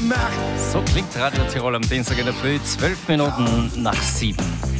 Nacht. So klingt Radio Tirol am Dienstag in der Früh, 12 Minuten nach 7.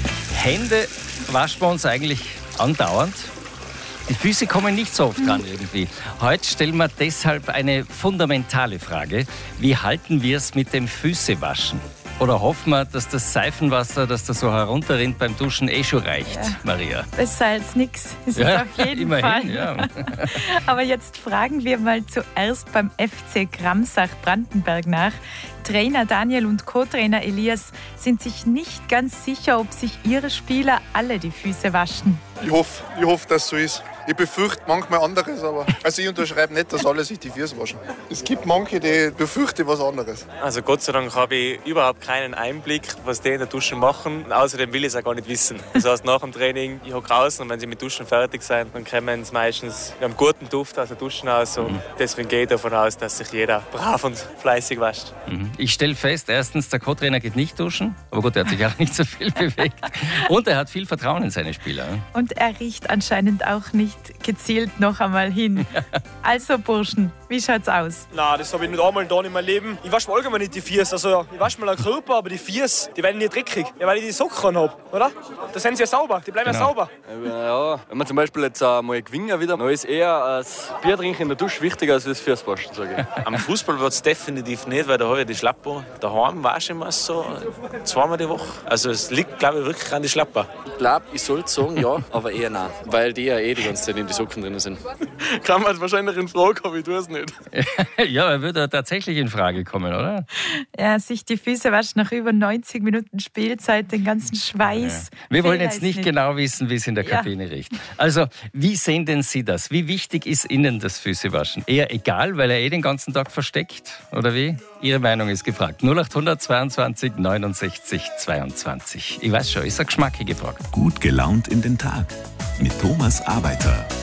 Hände waschen wir uns eigentlich andauernd. Die Füße kommen nicht so oft dran irgendwie. Heute stellen wir deshalb eine fundamentale Frage. Wie halten wir es mit dem Füßewaschen? Oder hoffen wir, dass das Seifenwasser, das da so herunterrinnt beim Duschen, schon reicht, ja. Maria? Besser als nichts. Das ist auf jeden immerhin, Fall. Ja. Aber jetzt fragen wir mal zuerst beim FC Gramsach-Brandenberg nach. Trainer Daniel und Co-Trainer Elias sind sich nicht ganz sicher, ob sich ihre Spieler alle die Füße waschen. Ich hoffe, dass es so ist. Ich befürchte manchmal anderes, aber ich unterschreibe nicht, dass alle sich die Füße waschen. Es gibt manche, die befürchten was anderes. Also Gott sei Dank habe ich überhaupt keinen Einblick, was die in der Dusche machen. Außerdem will ich es auch gar nicht wissen. Das heißt, nach dem Training, ich hocke raus und wenn sie mit Duschen fertig sind, dann kommen sie meistens mit einem guten Duft aus der Dusche raus. Und deswegen gehe ich davon aus, dass sich jeder brav und fleißig wascht. Ich stelle fest, erstens, der Co-Trainer geht nicht duschen. Aber gut, er hat sich auch nicht so viel bewegt. Und er hat viel Vertrauen in seine Spieler. Und er riecht anscheinend auch nicht gezielt noch einmal hin. Also Burschen, wie schaut's aus? Nein, das habe ich nicht einmal da in meinem Leben. Ich wasche mir allgemein nicht die Füße. Also, ich wasche mal den Körper, aber die Füße, die werden nicht dreckig. Ja, weil ich die Socken habe, oder? Da sind sie ja sauber, die bleiben ja sauber. Ja, wenn man zum Beispiel jetzt mal gewinnen wieder, dann ist eher das Bier trinken in der Dusche wichtiger als das Füßwaschen, sage ich. Am Fußball wird es definitiv nicht, weil da habe ich die Schlapper. Daheim wasche ich mir so zweimal die Woche. Also es liegt, glaube ich, wirklich an die Schlapper. Ich glaube, ich sollte sagen, ja, aber eher nein. Weil die ja die ganze Zeit in die Socken drin sind. Kann man wahrscheinlich in Frage, aber ich tue es nicht. Ja, er würde tatsächlich in Frage kommen, oder? Ja, sich die Füße waschen nach über 90 Minuten Spielzeit, den ganzen Schweiß. Ja. Wir wollen jetzt nicht genau wissen, wie es in der Kabine riecht. Also, wie sehen denn Sie das? Wie wichtig ist Ihnen das Füßewaschen? Eher egal, weil er den ganzen Tag versteckt? Oder wie? Ihre Meinung ist gefragt. 0800 22 69 22. Ich weiß schon, ist eine geschmackige Frage. Gut gelaunt in den Tag mit Thomas Arbeiter.